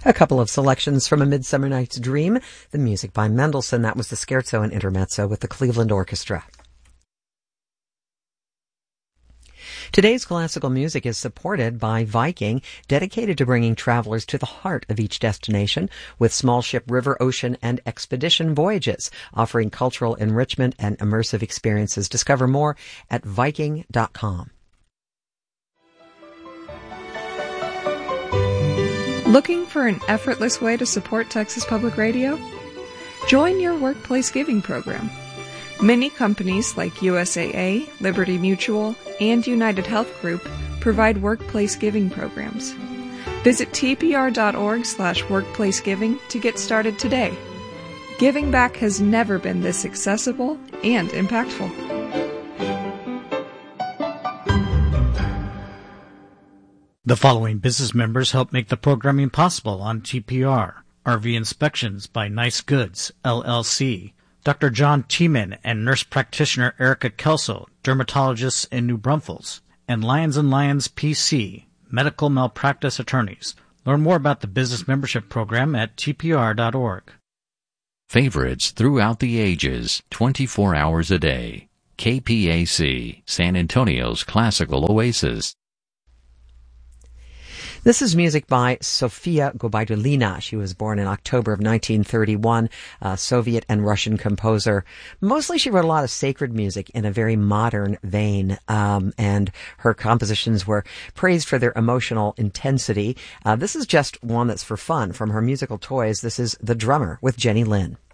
A couple of selections from A Midsummer Night's Dream, the music by Mendelssohn. That was the Scherzo and Intermezzo with the Cleveland Orchestra. Today's classical music is supported by Viking, dedicated to bringing travelers to the heart of each destination with small ship, river, ocean, and expedition voyages, offering cultural enrichment and immersive experiences. Discover more at Viking.com. Looking for an effortless way to support Texas Public Radio? Join your workplace giving program. Many companies like USAA, Liberty Mutual, and United Health Group provide workplace giving programs. Visit tpr.org/workplacegiving to get started today. Giving back has never been this accessible and impactful. The following business members help make the programming possible on TPR. RV Inspections by Nice Goods, LLC. Dr. John Tiemann and nurse practitioner Erica Kelso, dermatologists in New Braunfels. And Lions & Lions PC, medical malpractice attorneys. Learn more about the business membership program at tpr.org. Favorites throughout the ages, 24 hours a day. KPAC, San Antonio's classical oasis. This is music by Sofia Gubaidulina. She was born in October of 1931, a Soviet and Russian composer. Mostly she wrote a lot of sacred music in a very modern vein, and her compositions were praised for their emotional intensity. This is just one that's for fun. From her musical toys, this is The Drummer with Jenny Lin.